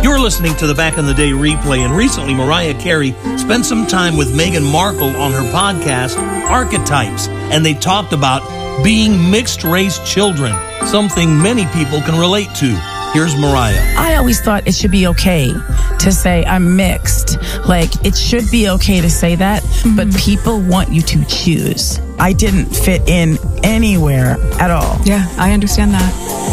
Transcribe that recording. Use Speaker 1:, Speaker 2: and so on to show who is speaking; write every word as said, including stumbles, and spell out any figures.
Speaker 1: You're listening to the Back in the Day replay, and recently Mariah Carey spent some time with Meghan Markle on her podcast, Archetypes, and they talked about being mixed-race children, something many people can relate to. Here's Mariah.
Speaker 2: I always thought it should be okay to say I'm mixed. Like, it should be okay to say that, mm-hmm. but people want you to choose. I didn't fit in anywhere at all.
Speaker 3: Yeah, I understand that.